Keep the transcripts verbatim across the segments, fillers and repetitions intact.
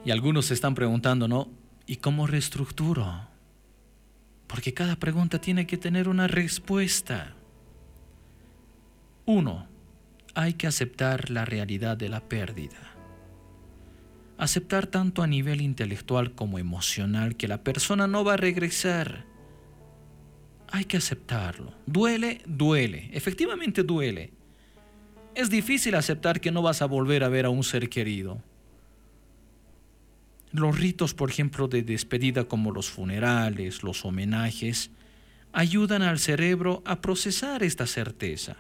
Y algunos se están preguntando, ¿no? ¿Y cómo reestructuro? Porque cada pregunta tiene que tener una respuesta. Uno, hay que aceptar la realidad de la pérdida. Aceptar tanto a nivel intelectual como emocional que la persona no va a regresar. Hay que aceptarlo. Duele, duele. Efectivamente duele. Es difícil aceptar que no vas a volver a ver a un ser querido. Los ritos, por ejemplo, de despedida como los funerales, los homenajes, ayudan al cerebro a procesar esta certeza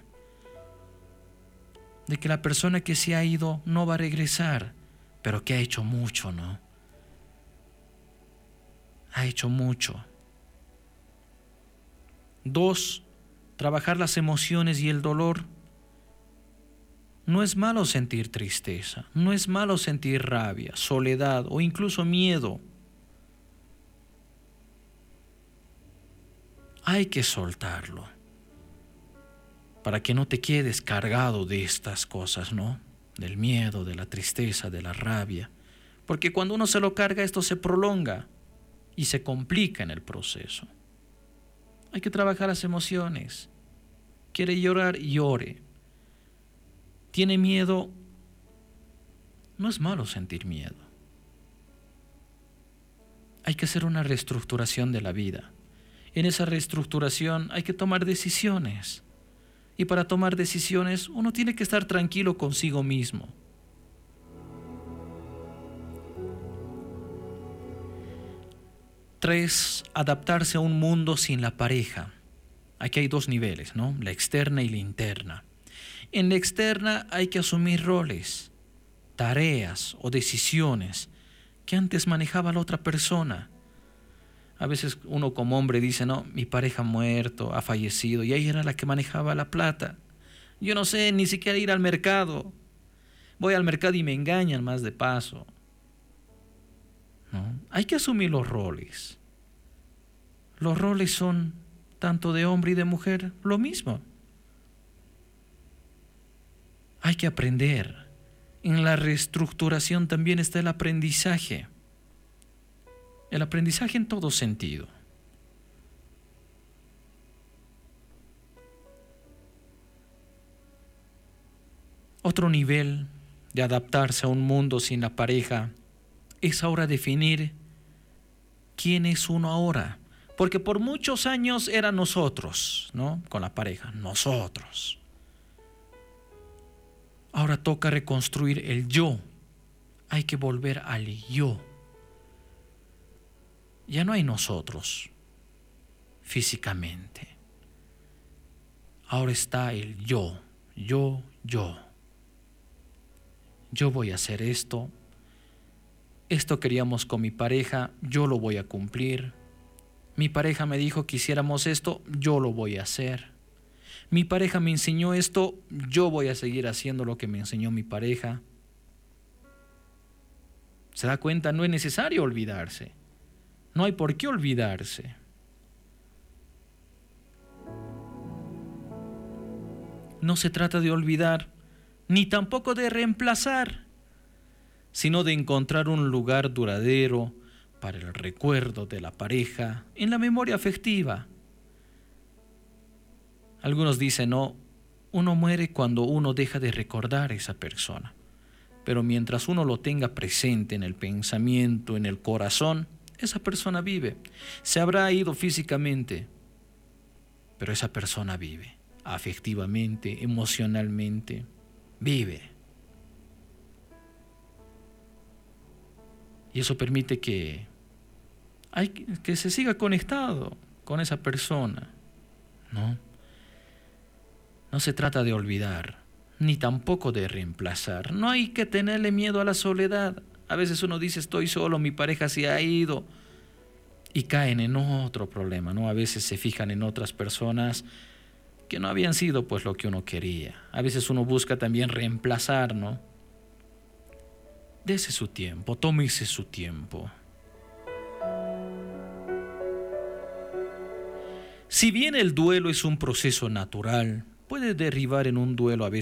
de que la persona que se ha ido no va a regresar, pero que ha hecho mucho, ¿no? Ha hecho mucho. Dos, trabajar las emociones y el dolor. No es malo sentir tristeza, no es malo sentir rabia, soledad o incluso miedo. Hay que soltarlo para que no te quedes cargado de estas cosas, ¿no? Del miedo, de la tristeza, de la rabia. Porque cuando uno se lo carga, esto se prolonga y se complica en el proceso. Hay que trabajar las emociones. Quiere llorar, llore. ¿Tiene miedo? No es malo sentir miedo. Hay que hacer una reestructuración de la vida. En esa reestructuración hay que tomar decisiones. Y para tomar decisiones uno tiene que estar tranquilo consigo mismo. Tres, adaptarse a un mundo sin la pareja. Aquí hay dos niveles, ¿no? La externa y la interna. En la externa hay que asumir roles, tareas o decisiones que antes manejaba la otra persona. A veces uno como hombre dice, no, mi pareja ha muerto, ha fallecido, y ella era la que manejaba la plata. Yo no sé ni siquiera ir al mercado. Voy al mercado y me engañan más de paso. ¿No? Hay que asumir los roles. Los roles son tanto de hombre y de mujer lo mismo. Hay que aprender. En la reestructuración también está el aprendizaje. El aprendizaje en todo sentido. Otro nivel de adaptarse a un mundo sin la pareja es ahora definir quién es uno ahora. Porque por muchos años era nosotros, ¿no? Con la pareja, nosotros. Ahora toca reconstruir el yo. Hay que volver al yo. Ya no hay nosotros físicamente. Ahora está el yo, yo, yo. Yo voy a hacer esto. Esto queríamos con mi pareja, yo lo voy a cumplir. Mi pareja me dijo que hiciéramos esto, yo lo voy a hacer. Mi pareja me enseñó esto, yo voy a seguir haciendo lo que me enseñó mi pareja. ¿Se da cuenta? No es necesario olvidarse. No hay por qué olvidarse. No se trata de olvidar, ni tampoco de reemplazar, sino de encontrar un lugar duradero para el recuerdo de la pareja en la memoria afectiva. Algunos dicen, no, uno muere cuando uno deja de recordar a esa persona, pero mientras uno lo tenga presente en el pensamiento, en el corazón, esa persona vive. Se habrá ido físicamente, pero esa persona vive, afectivamente, emocionalmente, vive. Y eso permite que, hay, que se siga conectado con esa persona, ¿no? No se trata de olvidar, ni tampoco de reemplazar. No hay que tenerle miedo a la soledad. A veces uno dice, estoy solo, mi pareja se ha ido, y caen en otro problema, ¿no? A veces se fijan en otras personas que no habían sido pues lo que uno quería. A veces uno busca también reemplazar, ¿no? Dese su tiempo, tómese su tiempo. Si bien el duelo es un proceso natural, puede derivar en un duelo a veces